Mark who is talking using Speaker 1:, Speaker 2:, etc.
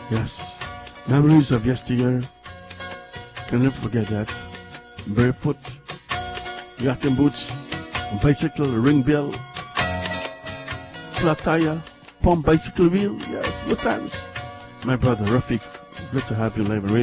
Speaker 1: Yes. Memories of yesteryear. Can never forget that. Barefoot, yachting boots, bicycle, ring bell, flat tire, pump bicycle wheel. Yes, good times. My brother Rafiq, good to have you live